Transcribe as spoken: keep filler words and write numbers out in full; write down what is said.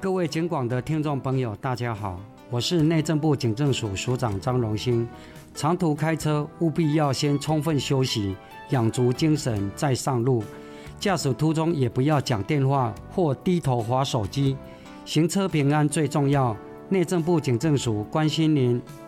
各位警广的听众朋友大家好，我是内政部警政署署长张荣兴。长途开车务必要先充分休息，养足精神再上路。驾驶途中也不要讲电话或低头滑手机，行车平安最重要。内政部警政署关心您。